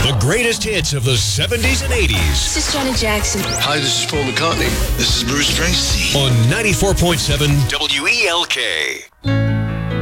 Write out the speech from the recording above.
The greatest hits of the 70s and 80s. This is Janet Jackson. Hi, this is Paul McCartney. This is Bruce Springsteen. On 94.7 WELK.